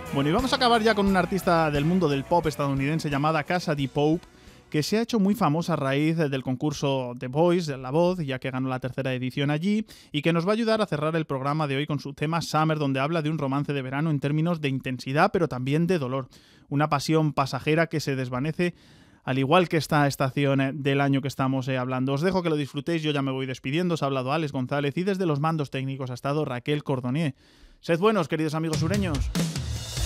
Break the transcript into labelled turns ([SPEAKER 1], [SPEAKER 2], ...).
[SPEAKER 1] Bueno, y vamos a acabar ya con una artista del mundo del pop estadounidense llamada Casa Di Pope, que se ha hecho muy famosa a raíz del concurso The Voice, de La Voz, ya que ganó la tercera edición allí, y que nos va a ayudar a cerrar el programa de hoy con su tema Summer, donde habla de un romance de verano en términos de intensidad, pero también de dolor. Una pasión pasajera que se desvanece al igual que esta estación del año que estamos hablando. Os dejo que lo disfrutéis, yo ya me voy despidiendo. Os ha hablado Alex González y desde los mandos técnicos ha estado Raquel Cordonier. Sed buenos, queridos amigos sureños.